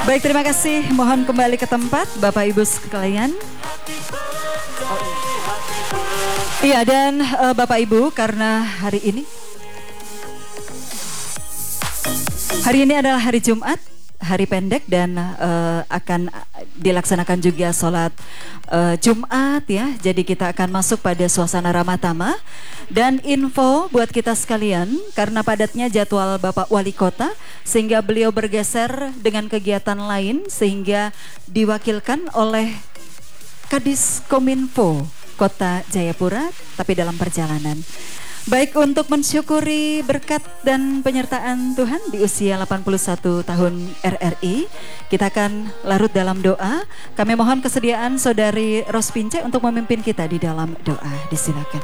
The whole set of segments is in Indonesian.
Baik, terima kasih. Mohon kembali ke tempat, Bapak Ibu sekalian. Iya, dan Bapak Ibu, karena hari ini adalah hari Jumat, hari pendek, dan akan dilaksanakan juga sholat Jumat ya. Jadi kita akan masuk pada suasana Ramadhan. Dan info buat kita sekalian, karena padatnya jadwal Bapak Wali Kota, sehingga beliau bergeser dengan kegiatan lain, sehingga diwakilkan oleh Kadis Kominfo Kota Jayapura, tapi dalam perjalanan. Baik, untuk mensyukuri berkat dan penyertaan Tuhan di usia 81 tahun RRI, kita akan larut dalam doa. Kami mohon kesediaan Saudari Rospince untuk memimpin kita di dalam doa. Disilakan.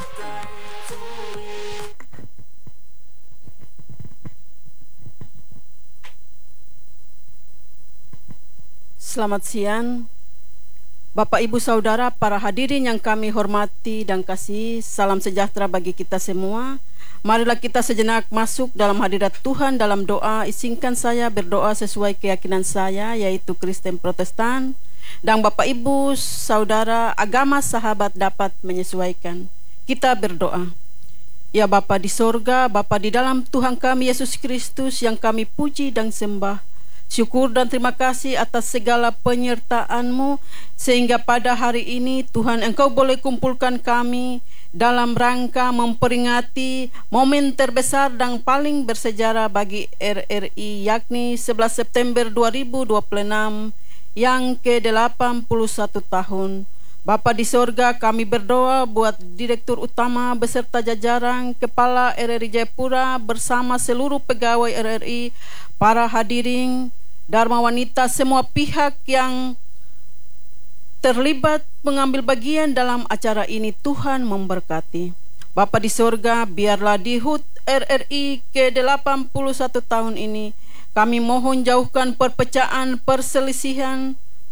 Selamat siang, Bapak Ibu Saudara, para hadirin yang kami hormati dan kasih, salam sejahtera bagi kita semua. Marilah kita sejenak masuk dalam hadirat Tuhan dalam doa. Izinkan saya berdoa sesuai keyakinan saya, yaitu Kristen Protestan. Dan Bapak Ibu Saudara, agama sahabat dapat menyesuaikan. Kita berdoa. Ya Bapa di sorga, Bapa di dalam Tuhan kami Yesus Kristus yang kami puji dan sembah. Syukur dan terima kasih atas segala penyertaan-Mu, sehingga pada hari ini Tuhan Engkau boleh kumpulkan kami dalam rangka memperingati momen terbesar dan paling bersejarah bagi RRI, yakni 11 September 2026 yang ke-81 tahun. Bapa di sorga, kami berdoa buat Direktur Utama beserta jajaran Kepala RRI Jayapura bersama seluruh pegawai RRI, para hadirin, Dharma Wanita, semua pihak yang terlibat mengambil bagian dalam acara ini. Tuhan memberkati. Bapa di sorga, biarlah di HUT RRI ke-81 tahun ini, kami mohon jauhkan perpecahan, perselisihan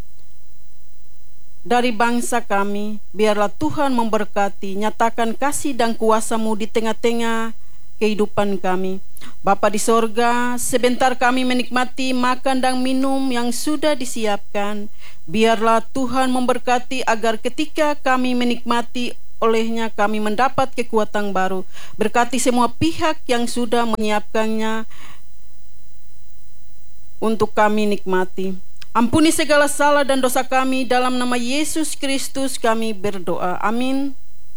dari bangsa kami. Biarlah Tuhan memberkati, nyatakan kasih dan kuasa-Mu di tengah-tengah kehidupan kami. Bapa di sorga, sebentar kami menikmati makan dan minum yang sudah disiapkan. Biarlah Tuhan memberkati agar ketika kami menikmati olehnya, kami mendapat kekuatan baru. Berkati semua pihak yang sudah menyiapkannya untuk kami nikmati. Ampuni segala salah dan dosa kami, dalam nama Yesus Kristus kami berdoa. Amin.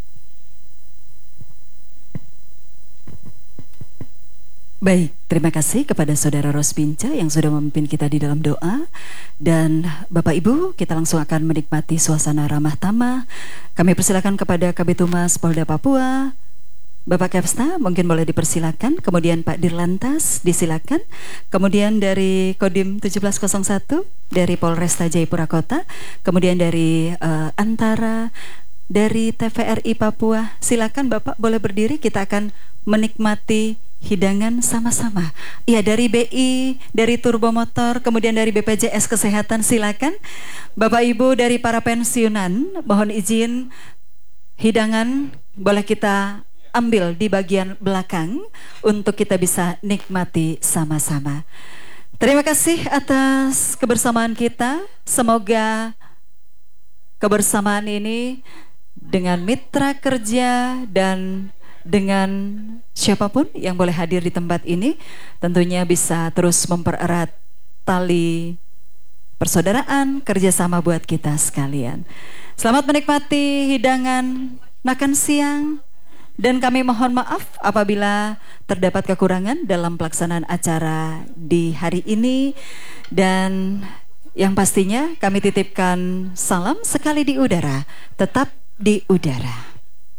Baik, terima kasih kepada Saudara Rospince yang sudah memimpin kita di dalam doa. Dan Bapak Ibu, kita langsung akan menikmati suasana ramah tamah. Kami persilakan kepada Kabid Humas Polda Papua, Bapak Kepsta, mungkin boleh dipersilakan. Kemudian Pak Dirlantas, disilakan. Kemudian dari Kodim 1701, dari Polresta Jayapura Kota. Kemudian dari Antara, dari TVRI Papua. Silakan Bapak boleh berdiri, kita akan menikmati hidangan sama-sama. Iya, dari BI, dari Turbo Motor, kemudian dari BPJS Kesehatan, silakan. Bapak Ibu dari para pensiunan, mohon izin hidangan boleh kita ambil di bagian belakang untuk kita bisa nikmati sama-sama. Terima kasih atas kebersamaan kita. Semoga kebersamaan ini dengan mitra kerja dan dengan siapapun yang boleh hadir di tempat ini tentunya bisa terus mempererat tali persaudaraan, kerjasama buat kita sekalian. Selamat menikmati hidangan makan siang, dan kami mohon maaf apabila terdapat kekurangan dalam pelaksanaan acara di hari ini. Dan yang pastinya kami titipkan salam sekali di udara, tetap di udara.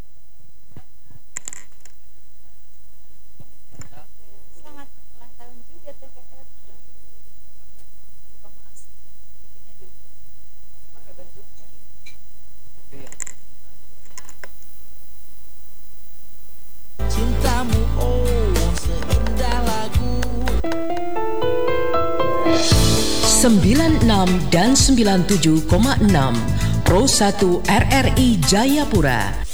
Cintamu oh seindah lagu 96 dan 97,6 Pro 1 RRI Jayapura.